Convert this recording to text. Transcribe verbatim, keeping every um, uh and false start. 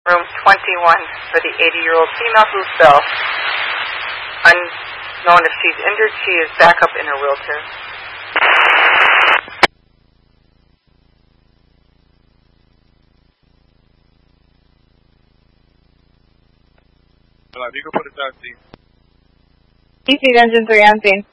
room twenty-one for the eighty-year-old female who fell. Unknown if she's injured, she is back up in her wheelchair. You can put it down, Steve. East Engine three on scene.